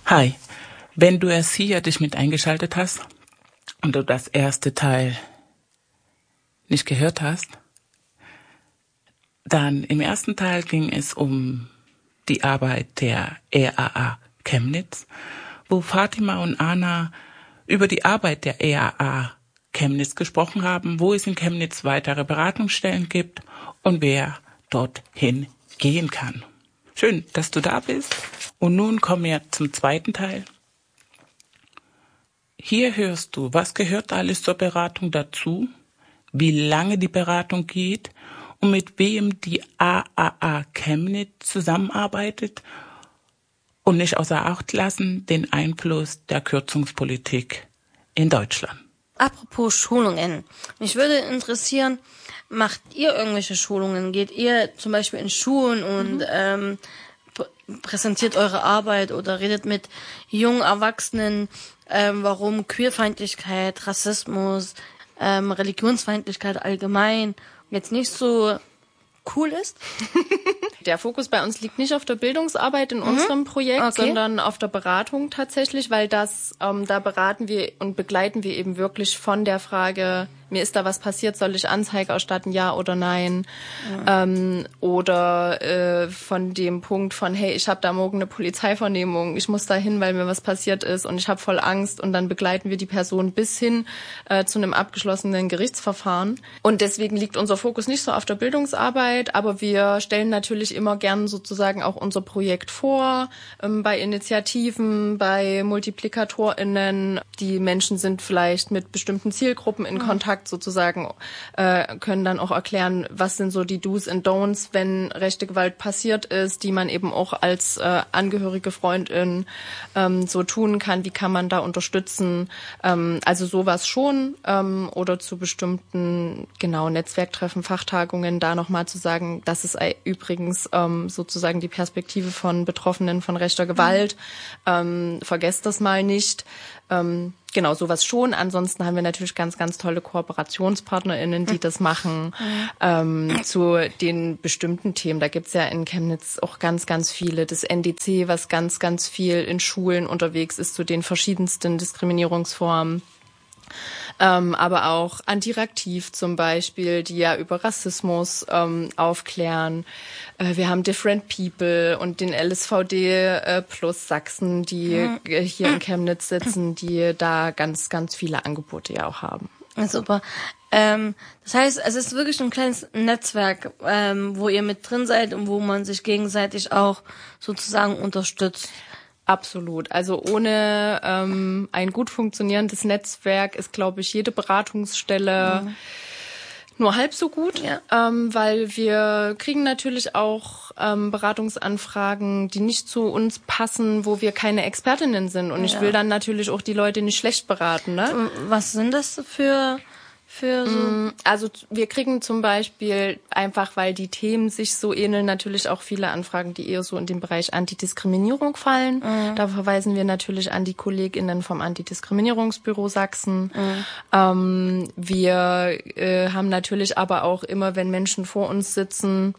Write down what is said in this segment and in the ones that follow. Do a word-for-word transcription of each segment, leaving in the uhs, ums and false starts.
Hi, wenn du erst hier dich mit eingeschaltet hast und du das erste Teil nicht gehört hast, dann im ersten Teil ging es um die Arbeit der R A A Chemnitz, wo Fatima und Anna über die Arbeit der R A A Chemnitz gesprochen haben, wo es in Chemnitz weitere Beratungsstellen gibt und wer dorthin gehen kann. Schön, dass du da bist. Und nun kommen wir zum zweiten Teil. Hier hörst du, was gehört alles zur Beratung dazu, wie lange die Beratung geht und mit wem die R A A Chemnitz zusammenarbeitet und nicht außer Acht lassen den Einfluss der Kürzungspolitik in Deutschland. Apropos Schulungen. Mich würde interessieren, macht ihr irgendwelche Schulungen? Geht ihr zum Beispiel in Schulen und mhm. ähm, präsentiert eure Arbeit oder redet mit jungen Erwachsenen, ähm, warum Queerfeindlichkeit, Rassismus, ähm, Religionsfeindlichkeit allgemein jetzt nicht so cool ist? Der Fokus bei uns liegt nicht auf der Bildungsarbeit in mhm. unserem Projekt, okay. sondern auf der Beratung tatsächlich, weil das ähm, da beraten wir und begleiten wir eben wirklich von der Frage, mir ist da was passiert, soll ich Anzeige erstatten, ja oder nein? Ja. Ähm, oder äh, von dem Punkt von, hey, ich habe da morgen eine Polizeivernehmung, ich muss da hin, weil mir was passiert ist und ich habe voll Angst, und dann begleiten wir die Person bis hin äh, zu einem abgeschlossenen Gerichtsverfahren. Und deswegen liegt unser Fokus nicht so auf der Bildungsarbeit, aber wir stellen natürlich immer gern sozusagen auch unser Projekt vor, ähm, bei Initiativen, bei MultiplikatorInnen. Die Menschen sind vielleicht mit bestimmten Zielgruppen in mhm. Kontakt sozusagen, äh, können dann auch erklären, was sind so die Do's and Don'ts, wenn rechte Gewalt passiert ist, die man eben auch als äh, angehörige Freundin ähm, so tun kann. Wie kann man da unterstützen? Ähm, also sowas schon. Ähm, oder zu bestimmten, genau, Netzwerktreffen, Fachtagungen, da nochmal zu sagen, das ist übrigens ähm, sozusagen die Perspektive von Betroffenen von rechter Gewalt. Mhm. Ähm, vergesst das mal nicht. Ähm, genau, sowas schon. Ansonsten haben wir natürlich ganz, ganz tolle KooperationspartnerInnen, die das machen, mhm. ähm, zu den bestimmten Themen. Da gibt's ja in Chemnitz auch ganz, ganz viele. Das N D C, was ganz, ganz viel in Schulen unterwegs ist zu den verschiedensten Diskriminierungsformen. Ähm, aber auch Antiraktiv zum Beispiel, die ja über Rassismus ähm, aufklären. Äh, wir haben Different People und den L S V D äh, plus Sachsen, die mhm. äh, hier in Chemnitz sitzen, die da ganz, ganz viele Angebote ja auch haben. Super. Ähm, das heißt, es ist wirklich ein kleines Netzwerk, ähm, wo ihr mit drin seid und wo man sich gegenseitig auch sozusagen unterstützt. Absolut. Also ohne ähm, ein gut funktionierendes Netzwerk ist, glaube ich, jede Beratungsstelle mhm. nur halb so gut, ja. ähm, weil wir kriegen natürlich auch ähm, Beratungsanfragen, die nicht zu uns passen, wo wir keine Expertinnen sind. Und ja. ich will dann natürlich auch die Leute nicht schlecht beraten. Ne? Was sind das für... Für so? Also wir kriegen zum Beispiel, einfach weil die Themen sich so ähneln, natürlich auch viele Anfragen, die eher so in den Bereich Antidiskriminierung fallen. Mhm. Da verweisen wir natürlich an die KollegInnen vom Antidiskriminierungsbüro Sachsen. Mhm. Ähm, wir äh, haben natürlich aber auch immer, wenn Menschen vor uns sitzen,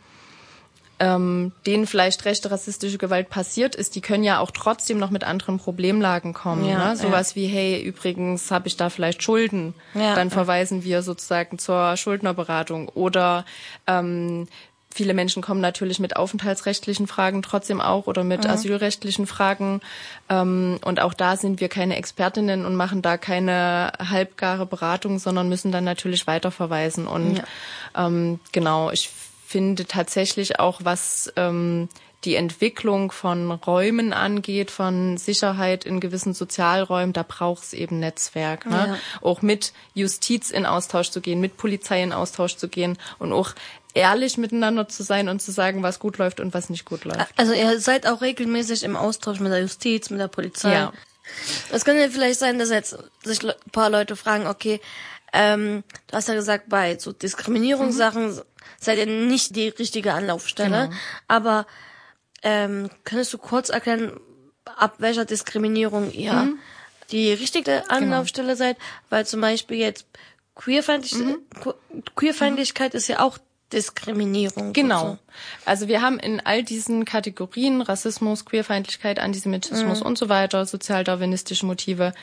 ähm, denen vielleicht rechte rassistische Gewalt passiert ist, die können ja auch trotzdem noch mit anderen Problemlagen kommen. Ja, ne? Sowas ja. wie, hey, übrigens habe ich da vielleicht Schulden. Ja, Dann verweisen ja. wir sozusagen zur Schuldnerberatung. Oder ähm, viele Menschen kommen natürlich mit aufenthaltsrechtlichen Fragen trotzdem auch oder mit mhm. asylrechtlichen Fragen. Ähm, und auch da sind wir keine Expertinnen und machen da keine halbgare Beratung, sondern müssen dann natürlich weiterverweisen. Und ja. ähm, genau, ich finde tatsächlich auch, was ähm, die Entwicklung von Räumen angeht, von Sicherheit in gewissen Sozialräumen, da braucht es eben Netzwerk. Ne? Ja. Auch mit Justiz in Austausch zu gehen, mit Polizei in Austausch zu gehen und auch ehrlich miteinander zu sein und zu sagen, was gut läuft und was nicht gut läuft. Also ihr seid auch regelmäßig im Austausch mit der Justiz, mit der Polizei. Ja. Es könnte vielleicht sein, dass jetzt sich ein paar Leute fragen, okay, ähm, du hast ja gesagt, bei so Diskriminierungssachen mhm. seid ihr nicht die richtige Anlaufstelle, genau. aber ähm, könntest du kurz erklären, ab welcher Diskriminierung ihr mhm. die richtige Anlaufstelle genau. seid? Weil zum Beispiel jetzt Queerfeindlich- mhm. Queerfeindlichkeit mhm. ist ja auch Diskriminierung. Genau. So. Also wir haben in all diesen Kategorien Rassismus, Queerfeindlichkeit, Antisemitismus mhm. und so weiter, sozialdarwinistische Motive,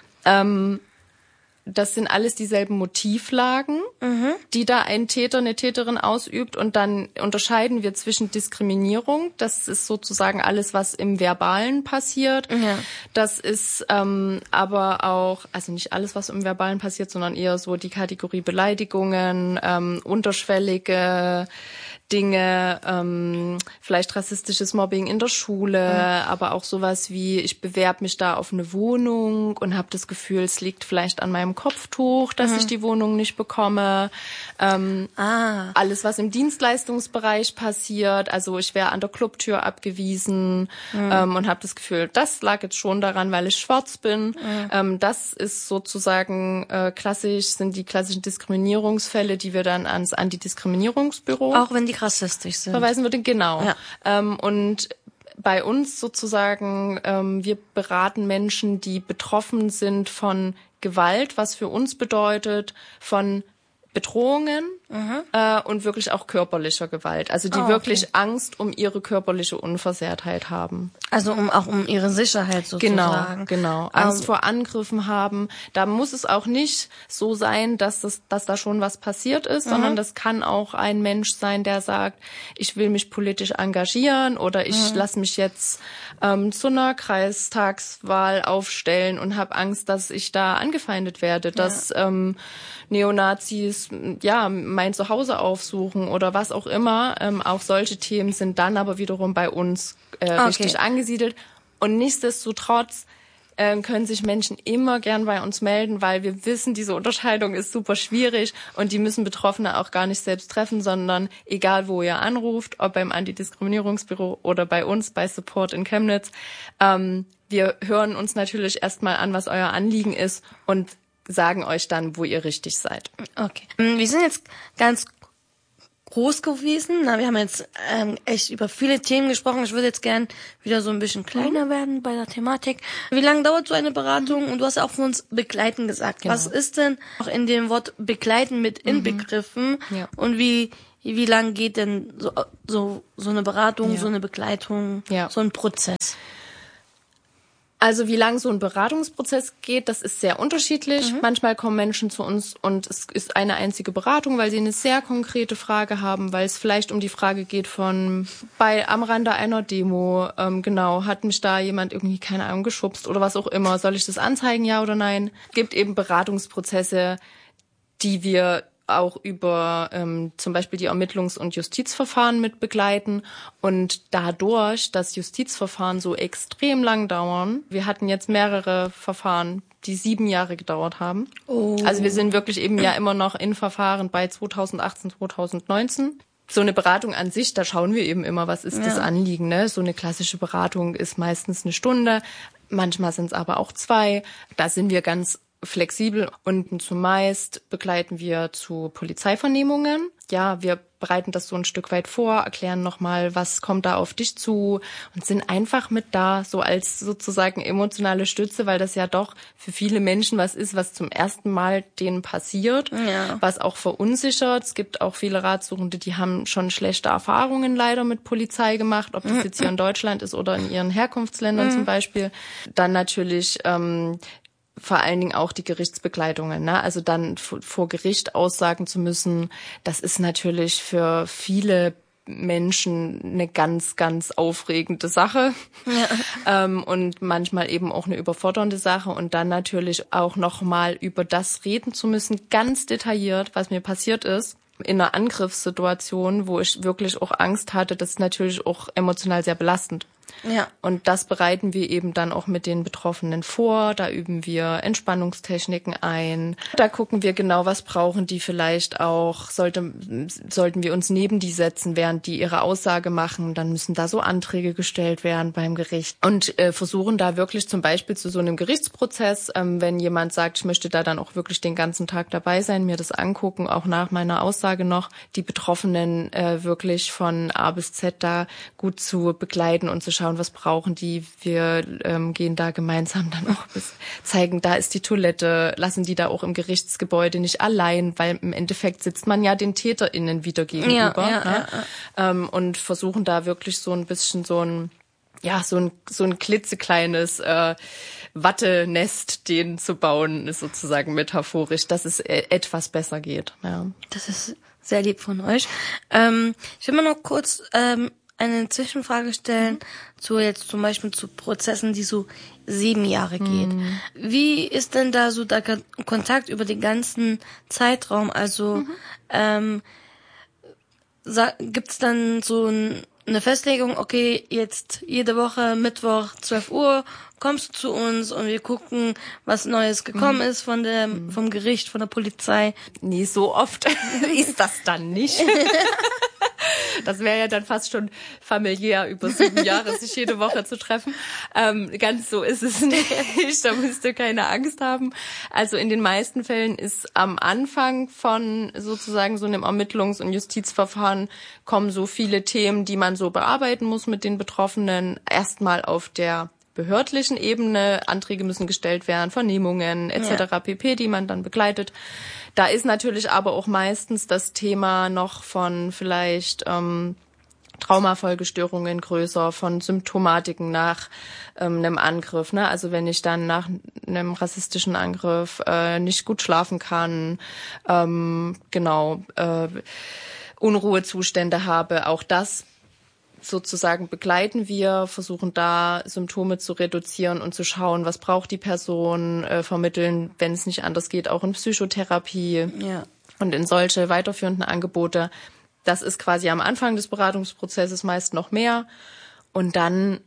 ähm, das sind alles dieselben Motivlagen, mhm. die da ein Täter, eine Täterin ausübt. Und dann unterscheiden wir zwischen Diskriminierung. Das ist sozusagen alles, was im Verbalen passiert. Ja. Das ist ähm, aber auch, also nicht alles, was im Verbalen passiert, sondern eher so die Kategorie Beleidigungen, ähm, unterschwellige Dinge, ähm, vielleicht rassistisches Mobbing in der Schule, mhm. aber auch sowas wie, ich bewerbe mich da auf eine Wohnung und habe das Gefühl, es liegt vielleicht an meinem Kopftuch, dass mhm. ich die Wohnung nicht bekomme. Ähm, ah. Alles, was im Dienstleistungsbereich passiert, also ich wäre an der Clubtür abgewiesen mhm. ähm, und habe das Gefühl, das lag jetzt schon daran, weil ich schwarz bin. Mhm. Ähm, das ist sozusagen äh, klassisch, sind die klassischen Diskriminierungsfälle, die wir dann ans Antidiskriminierungsbüro auch wenn die rassistisch sind. Verweisen würde, genau. Ja. Ähm, und bei uns sozusagen, ähm, wir beraten Menschen, die betroffen sind von Gewalt, was für uns bedeutet, von Bedrohungen mhm. äh, und wirklich auch körperlicher Gewalt. Also die oh, okay. wirklich Angst um ihre körperliche Unversehrtheit haben. Also um auch um ihre Sicherheit sozusagen. Genau, genau. Angst um, vor Angriffen haben. Da muss es auch nicht so sein, dass das, dass da schon was passiert ist, mhm. sondern das kann auch ein Mensch sein, der sagt, ich will mich politisch engagieren oder ich mhm. lasse mich jetzt ähm, zu einer Kreistagswahl aufstellen und habe Angst, dass ich da angefeindet werde, dass ja. ähm, Neonazis ja mein Zuhause aufsuchen oder was auch immer. Ähm, auch solche Themen sind dann aber wiederum bei uns äh, okay. richtig angesiedelt. Und nichtsdestotrotz äh, können sich Menschen immer gern bei uns melden, weil wir wissen, diese Unterscheidung ist super schwierig und die müssen Betroffene auch gar nicht selbst treffen, sondern egal, wo ihr anruft, ob beim Antidiskriminierungsbüro oder bei uns, bei Support in Chemnitz, ähm, wir hören uns natürlich erstmal an, was euer Anliegen ist und sagen euch dann, wo ihr richtig seid. Okay. Wir sind jetzt ganz groß gewesen. Na, wir haben jetzt ähm, echt über viele Themen gesprochen. Ich würde jetzt gern wieder so ein bisschen kleiner mhm. werden bei der Thematik. Wie lange dauert so eine Beratung? Mhm. Und du hast ja auch für uns begleiten gesagt. Genau. Was ist denn auch in dem Wort begleiten mit inbegriffen? Mhm. Ja. Und wie wie lang geht denn so so so eine Beratung, ja. so eine Begleitung, ja. so ein Prozess? Also wie lang so ein Beratungsprozess geht, das ist sehr unterschiedlich. Mhm. Manchmal kommen Menschen zu uns und es ist eine einzige Beratung, weil sie eine sehr konkrete Frage haben, weil es vielleicht um die Frage geht von bei am Rande einer Demo, ähm, genau, hat mich da jemand irgendwie, keine Ahnung, geschubst oder was auch immer. Soll ich das anzeigen, ja oder nein? Es gibt eben Beratungsprozesse, die wir auch über ähm, zum Beispiel die Ermittlungs- und Justizverfahren mit begleiten. Und dadurch, dass Justizverfahren so extrem lang dauern, wir hatten jetzt mehrere Verfahren, die sieben Jahre gedauert haben. Oh. Also wir sind wirklich eben ja immer noch in Verfahren bei zweitausendachtzehn, zweitausendneunzehn. So eine Beratung an sich, da schauen wir eben immer, was ist ja. das Anliegen, ne? So eine klassische Beratung ist meistens eine Stunde, manchmal sind es aber auch zwei. Da sind wir ganz flexibel und zumeist begleiten wir zu Polizeivernehmungen. Ja, wir bereiten das so ein Stück weit vor, erklären nochmal, was kommt da auf dich zu und sind einfach mit da, so als sozusagen emotionale Stütze, weil das ja doch für viele Menschen was ist, was zum ersten Mal denen passiert, ja. was auch verunsichert. Es gibt auch viele Ratsuchende, die haben schon schlechte Erfahrungen leider mit Polizei gemacht, ob das jetzt hier in Deutschland ist oder in ihren Herkunftsländern mhm. zum Beispiel. Dann natürlich ähm, vor allen Dingen auch die Gerichtsbegleitungen, ne? Also dann vor Gericht aussagen zu müssen, das ist natürlich für viele Menschen eine ganz, ganz aufregende Sache ja. ähm, und manchmal eben auch eine überfordernde Sache und dann natürlich auch nochmal über das reden zu müssen, ganz detailliert, was mir passiert ist. In einer Angriffssituation, wo ich wirklich auch Angst hatte, das ist natürlich auch emotional sehr belastend. Ja. Und das bereiten wir eben dann auch mit den Betroffenen vor. Da üben wir Entspannungstechniken ein. Da gucken wir genau, was brauchen die vielleicht auch. Sollte, sollten wir uns neben die setzen, während die ihre Aussage machen, dann müssen da so Anträge gestellt werden beim Gericht. Und äh, versuchen da wirklich zum Beispiel zu so einem Gerichtsprozess, ähm, wenn jemand sagt, ich möchte da dann auch wirklich den ganzen Tag dabei sein, mir das angucken, auch nach meiner Aussage noch, die Betroffenen äh, wirklich von A bis Z da gut zu begleiten und zu schauen, schauen, was brauchen die. Wir ähm, gehen da gemeinsam dann auch bis, zeigen, da ist die Toilette, lassen die da auch im Gerichtsgebäude nicht allein, weil im Endeffekt sitzt man ja den TäterInnen wieder gegenüber. Ja, ja, ne? ja, ja. Ähm, und versuchen da wirklich so ein bisschen so ein, ja, so ein, so ein klitzekleines äh, Wattenest denen zu bauen, ist sozusagen metaphorisch, dass es äh, etwas besser geht. Ja. Das ist sehr lieb von euch. Ähm, ich will mal noch kurz ähm, eine Zwischenfrage stellen mhm. zu jetzt zum Beispiel zu Prozessen, die so sieben Jahre geht. Mhm. Wie ist denn da so der Kontakt über den ganzen Zeitraum? Also mhm. ähm, gibt's dann so ein eine Festlegung, okay, jetzt jede Woche Mittwoch zwölf Uhr kommst du zu uns und wir gucken, was Neues gekommen mhm. ist von der, vom Gericht, von der Polizei. Nee, so oft ist das dann nicht. Das wäre ja dann fast schon familiär, über sieben Jahre sich jede Woche zu treffen. Ähm, ganz so ist es nicht. Da müsst ihr keine Angst haben. Also in den meisten Fällen ist am Anfang von sozusagen so einem Ermittlungs- und Justizverfahren kommen so viele Themen, die man so bearbeiten muss mit den Betroffenen. Erstmal auf der behördlichen Ebene. Anträge müssen gestellt werden, Vernehmungen et cetera ja. pp., die man dann begleitet. Da ist natürlich aber auch meistens das Thema noch von vielleicht ähm, Traumafolgestörungen größer, von Symptomatiken nach ähm, einem Angriff. Ne? Also wenn ich dann nach einem rassistischen Angriff äh, nicht gut schlafen kann, ähm, genau, äh, Unruhezustände habe, auch das sozusagen begleiten wir, versuchen da Symptome zu reduzieren und zu schauen, was braucht die Person, äh, vermitteln, wenn es nicht anders geht, auch in Psychotherapie ja. und in solche weiterführenden Angebote. Das ist quasi am Anfang des Beratungsprozesses meist noch mehr. Und dann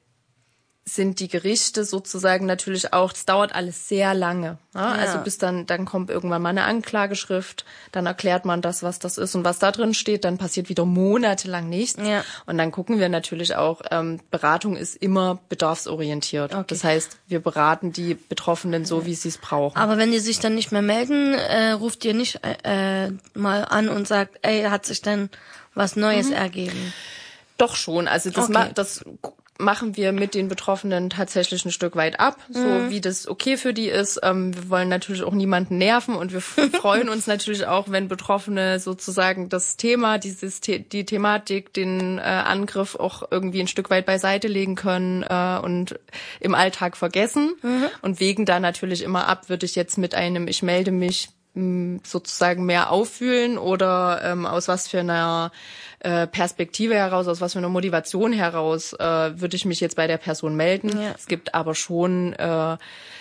sind die Gerichte sozusagen natürlich auch, es dauert alles sehr lange. Ja? Ja. Also bis dann, dann kommt irgendwann mal eine Anklageschrift, dann erklärt man das, was das ist und was da drin steht, dann passiert wieder monatelang nichts. Ja. Und dann gucken wir natürlich auch, ähm, Beratung ist immer bedarfsorientiert. Okay. Das heißt, wir beraten die Betroffenen so, wie sie es brauchen. Aber wenn die sich dann nicht mehr melden, äh, ruft ihr nicht äh, mal an und sagt, ey, hat sich denn was Neues mhm. ergeben? Doch schon. Also das, okay. ma- das machen wir mit den Betroffenen tatsächlich ein Stück weit ab, so mhm. wie das okay für die ist. Ähm, wir wollen natürlich auch niemanden nerven und wir freuen uns natürlich auch, wenn Betroffene sozusagen das Thema, dieses The- die Thematik, den äh, Angriff auch irgendwie ein Stück weit beiseite legen können äh, und im Alltag vergessen mhm. und wägen da natürlich immer ab, würde ich jetzt mit einem ich melde mich sozusagen mehr auffühlen oder ähm, aus was für einer äh, Perspektive heraus, aus was für einer Motivation heraus äh, würde ich mich jetzt bei der Person melden. Ja. Es gibt aber schon äh,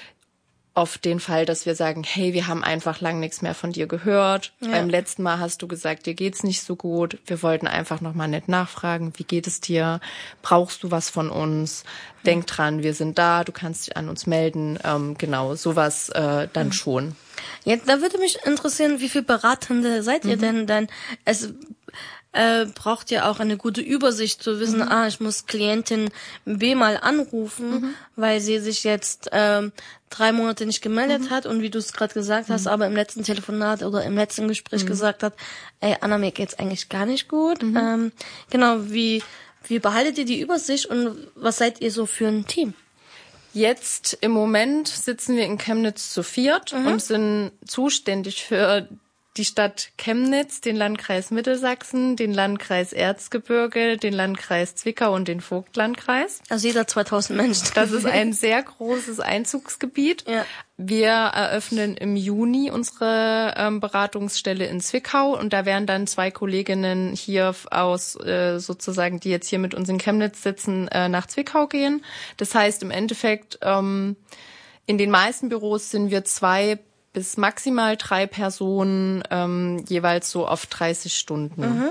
oft den Fall, dass wir sagen, hey, wir haben einfach lang nichts mehr von dir gehört. Ja. Beim letzten Mal hast du gesagt, dir geht's nicht so gut. Wir wollten einfach nochmal nett nachfragen, wie geht es dir? Brauchst du was von uns? Mhm. Denk dran, wir sind da, du kannst dich an uns melden. Ähm, genau, sowas äh, dann mhm. schon. Jetzt, da würde mich interessieren, wie viele Beratende seid ihr mhm. denn dann? Es äh, braucht ja auch eine gute Übersicht zu wissen, mhm. ah, ich muss Klientin B mal anrufen, mhm. weil sie sich jetzt ähm, drei Monate nicht gemeldet mhm. hat und wie du es gerade gesagt hast, mhm. aber im letzten Telefonat oder im letzten Gespräch mhm. gesagt hat, ey, Anna, mir geht's eigentlich gar nicht gut. Mhm. Ähm, genau, wie, wie behaltet ihr die Übersicht und was seid ihr so für ein Team? Jetzt im Moment sitzen wir in Chemnitz zu viert mhm. und sind zuständig für die Stadt Chemnitz, den Landkreis Mittelsachsen, den Landkreis Erzgebirge, den Landkreis Zwickau und den Vogtlandkreis. Also jeder zweitausend Menschen. Das ist ein sehr großes Einzugsgebiet. Ja. Wir eröffnen im Juni unsere ähm, Beratungsstelle in Zwickau und da werden dann zwei Kolleginnen hier aus äh, sozusagen, die jetzt hier mit uns in Chemnitz sitzen, äh, nach Zwickau gehen. Das heißt im Endeffekt, ähm, in den meisten Büros sind wir zwei bis maximal drei Personen, ähm, jeweils so auf dreißig Stunden. Mhm.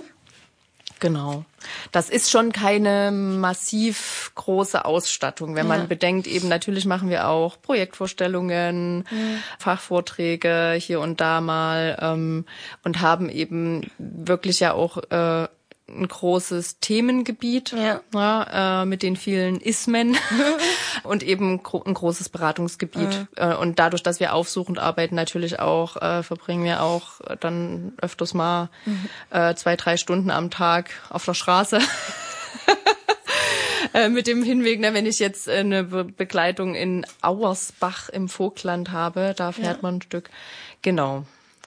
Genau. Das ist schon keine massiv große Ausstattung, wenn ja. man bedenkt, eben natürlich machen wir auch Projektvorstellungen, mhm. Fachvorträge hier und da mal ähm, und haben eben wirklich ja auch äh, ein großes Themengebiet ja. Ja, äh, mit den vielen Ismen und eben gro- ein großes Beratungsgebiet. Mhm. Äh, und dadurch, dass wir aufsuchend arbeiten, natürlich auch, äh, verbringen wir auch dann öfters mal mhm. äh, zwei, drei Stunden am Tag auf der Straße. äh, mit dem Hinweg, na, wenn ich jetzt äh, eine Be- Begleitung in Auersbach im Vogtland habe, da fährt ja. man ein Stück. Genau.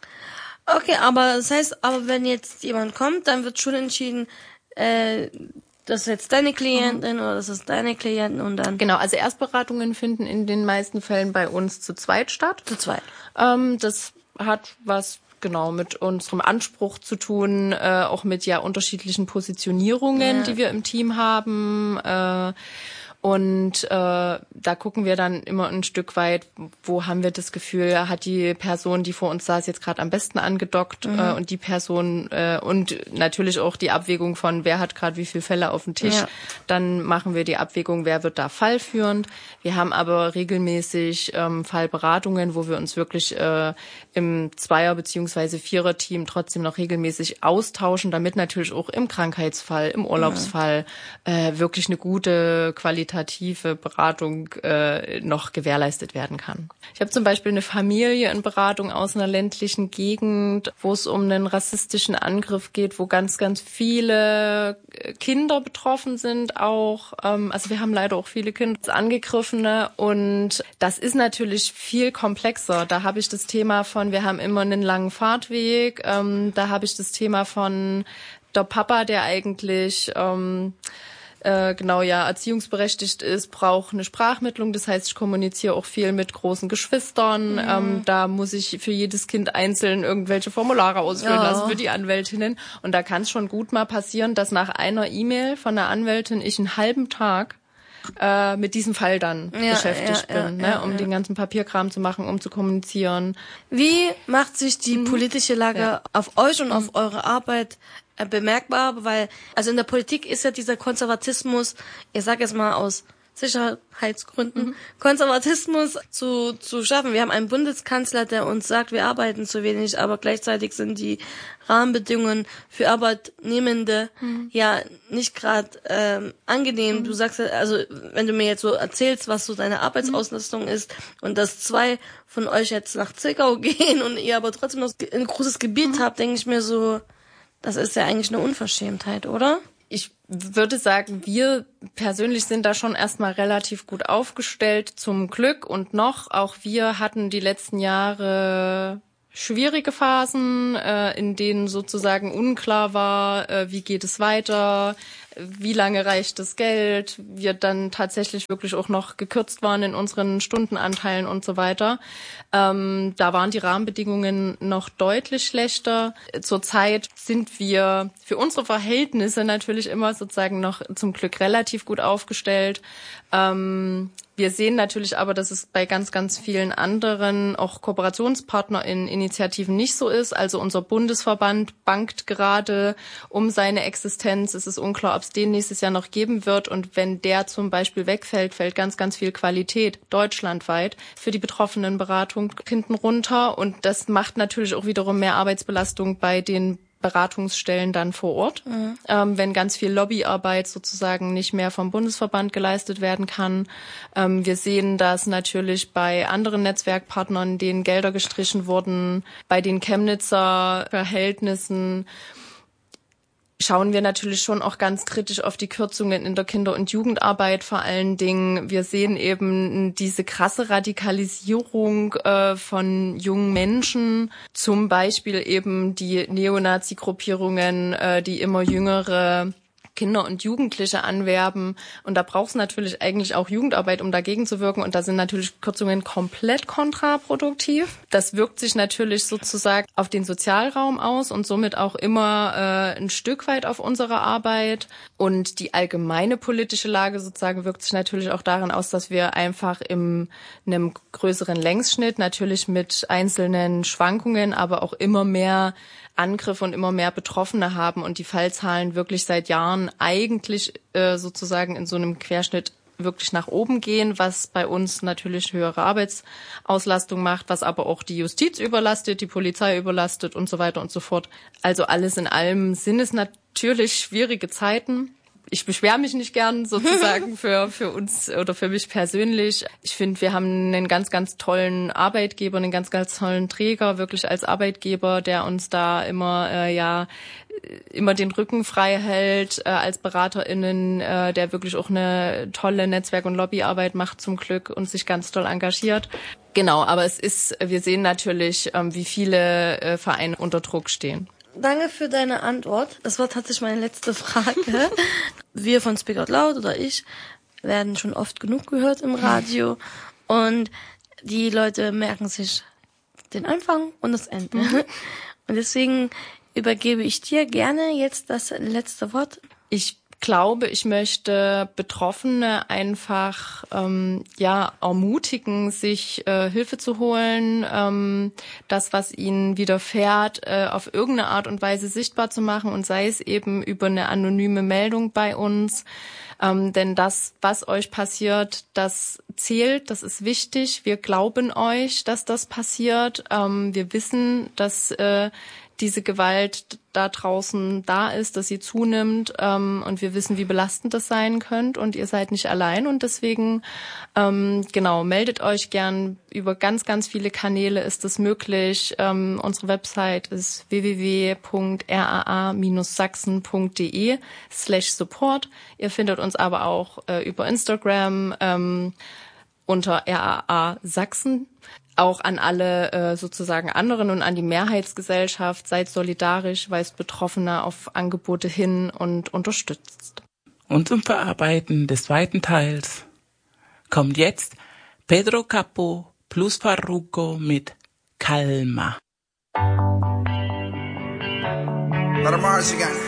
Okay, aber das heißt, aber wenn jetzt jemand kommt, dann wird schon entschieden, äh, das ist jetzt deine Klientin mhm. oder das ist deine Klientin und dann... Genau, also Erstberatungen finden in den meisten Fällen bei uns zu zweit statt. Zu zweit. Ähm, das hat was genau mit unserem Anspruch zu tun, äh, auch mit ja unterschiedlichen Positionierungen, ja. die wir im Team haben. Äh, Und äh, da gucken wir dann immer ein Stück weit, wo haben wir das Gefühl, hat die Person, die vor uns saß, jetzt gerade am besten angedockt mhm. äh, und die Person äh, und natürlich auch die Abwägung von, wer hat gerade wie viele Fälle auf dem Tisch. Ja. Dann machen wir die Abwägung, wer wird da fallführend. Wir haben aber regelmäßig ähm, Fallberatungen, wo wir uns wirklich äh, im Zweier- bzw. Vierer-Team trotzdem noch regelmäßig austauschen, damit natürlich auch im Krankheitsfall, im Urlaubsfall äh, wirklich eine gute Qualität Beratung äh, noch gewährleistet werden kann. Ich habe zum Beispiel eine Familie in Beratung aus einer ländlichen Gegend, wo es um einen rassistischen Angriff geht, wo ganz, ganz viele Kinder betroffen sind auch. Ähm, also wir haben leider auch viele Kinder Angegriffene und das ist natürlich viel komplexer. Da habe ich das Thema von, wir haben immer einen langen Fahrtweg. Ähm, da habe ich das Thema von der Papa, der eigentlich... Ähm, Äh, genau, ja, erziehungsberechtigt ist, braucht eine Sprachmittlung. Das heißt, ich kommuniziere auch viel mit großen Geschwistern. Mhm. Ähm, da muss ich für jedes Kind einzeln irgendwelche Formulare ausfüllen ja. lassen für die Anwältinnen. Und da kann es schon gut mal passieren, dass nach einer E-Mail von der Anwältin ich einen halben Tag äh, mit diesem Fall dann ja, beschäftigt ja, bin, ja, ne, ja, um ja. den ganzen Papierkram zu machen, um zu kommunizieren. Wie macht sich die mhm. politische Lage ja. auf euch und mhm. auf eure Arbeit bemerkbar, weil, also in der Politik ist ja dieser Konservatismus, ich sag jetzt mal aus Sicherheitsgründen, mhm. Konservatismus zu, zu schaffen. Wir haben einen Bundeskanzler, der uns sagt, wir arbeiten zu wenig, aber gleichzeitig sind die Rahmenbedingungen für Arbeitnehmende mhm. ja nicht gerade ähm, angenehm. Mhm. Du sagst, also wenn du mir jetzt so erzählst, was so deine Arbeitsauslastung mhm. ist und dass zwei von euch jetzt nach Zwickau gehen und ihr aber trotzdem noch ein großes Gebiet mhm. habt, denke ich mir so, das ist ja eigentlich eine Unverschämtheit, oder? Ich würde sagen, wir persönlich sind da schon erstmal relativ gut aufgestellt, zum Glück. Und noch, auch wir hatten die letzten Jahre schwierige Phasen, äh, in denen sozusagen unklar war, äh, wie geht es weiter, wie lange reicht das Geld, wir dann tatsächlich wirklich auch noch gekürzt waren in unseren Stundenanteilen und so weiter. Ähm, da waren die Rahmenbedingungen noch deutlich schlechter. Zurzeit sind wir für unsere Verhältnisse natürlich immer sozusagen noch zum Glück relativ gut aufgestellt. Ähm, Wir sehen natürlich aber, dass es bei ganz, ganz vielen anderen, auch KooperationspartnerInnen, Initiativen nicht so ist. Also unser Bundesverband bangt gerade um seine Existenz. Es ist unklar, ob es den nächstes Jahr noch geben wird. Und wenn der zum Beispiel wegfällt, fällt ganz, ganz viel Qualität deutschlandweit für die betroffenen Beratung hinten runter. Und das macht natürlich auch wiederum mehr Arbeitsbelastung bei den Beratungsstellen dann vor Ort, mhm. ähm, wenn ganz viel Lobbyarbeit sozusagen nicht mehr vom Bundesverband geleistet werden kann. Ähm, wir sehen das natürlich bei anderen Netzwerkpartnern, denen Gelder gestrichen wurden, bei den Chemnitzer Verhältnissen. Schauen wir natürlich schon auch ganz kritisch auf die Kürzungen in der Kinder- und Jugendarbeit vor allen Dingen. Wir sehen eben diese krasse Radikalisierung äh, von jungen Menschen, zum Beispiel eben die Neonazi-Gruppierungen, äh, die immer jüngere Kinder und Jugendliche anwerben. Und da braucht es natürlich eigentlich auch Jugendarbeit, um dagegen zu wirken. Und da sind natürlich Kürzungen komplett kontraproduktiv. Das wirkt sich natürlich sozusagen auf den Sozialraum aus und somit auch immer äh, ein Stück weit auf unsere Arbeit. Und die allgemeine politische Lage sozusagen wirkt sich natürlich auch darin aus, dass wir einfach in einem größeren Längsschnitt natürlich mit einzelnen Schwankungen, aber auch immer mehr Angriffe und immer mehr Betroffene haben und die Fallzahlen wirklich seit Jahren eigentlich äh, sozusagen in so einem Querschnitt wirklich nach oben gehen, was bei uns natürlich höhere Arbeitsauslastung macht, was aber auch die Justiz überlastet, die Polizei überlastet und so weiter und so fort. Also alles in allem sind es natürlich schwierige Zeiten. Ich beschwere mich nicht gern sozusagen für für uns oder für mich persönlich. Ich finde, wir haben einen ganz, ganz tollen Arbeitgeber, einen ganz, ganz tollen Träger, wirklich als Arbeitgeber, der uns da immer äh, ja immer den Rücken frei hält äh, als BeraterInnen, äh, der wirklich auch eine tolle Netzwerk- und Lobbyarbeit macht zum Glück und sich ganz toll engagiert. Genau, aber es ist, wir sehen natürlich, ähm, wie viele äh, Vereine unter Druck stehen. Danke für deine Antwort. Das war tatsächlich meine letzte Frage. Wir von Speak Out Loud oder ich werden schon oft genug gehört im Radio und die Leute merken sich den Anfang und das Ende. Mhm. Und deswegen übergebe ich dir gerne jetzt das letzte Wort. Ich glaube, ich möchte Betroffene einfach ähm, ja ermutigen, sich äh, Hilfe zu holen, ähm, das, was ihnen widerfährt, äh, auf irgendeine Art und Weise sichtbar zu machen und sei es eben über eine anonyme Meldung bei uns. Ähm, denn das, was euch passiert, das zählt, das ist wichtig. Wir glauben euch, dass das passiert. Ähm, wir wissen, dass äh, diese Gewalt da draußen da ist, dass sie zunimmt, ähm, und wir wissen, wie belastend das sein könnte und ihr seid nicht allein und deswegen, ähm, genau, meldet euch gern. Über ganz, ganz viele Kanäle ist das möglich. Ähm, unsere Website ist w w w punkt r a a dash sachsen punkt d e slash support. Ihr findet uns aber auch äh, über Instagram ähm, unter R A A Sachsen. Auch an alle äh, sozusagen anderen und an die Mehrheitsgesellschaft, seid solidarisch, weist Betroffene auf Angebote hin und unterstützt. Und zum Verarbeiten des zweiten Teils kommt jetzt Pedro Capó plus Farruko mit Calma. Let 'em march again.